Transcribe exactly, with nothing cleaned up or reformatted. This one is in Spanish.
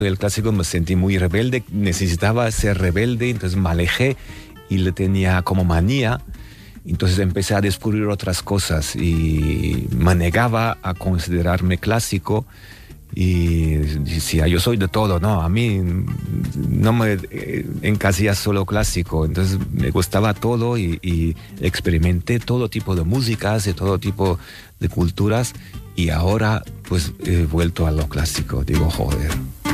El clásico me sentí muy rebelde, necesitaba ser rebelde, entonces me alejé y le tenía como manía. Entonces empecé a descubrir otras cosas y me negaba a considerarme clásico y decía, yo soy de todo, no, a mí no me eh, encasilla solo clásico, entonces me gustaba todo y, y experimenté todo tipo de músicas y todo tipo de culturas y ahora pues he vuelto a lo clásico, digo, joder.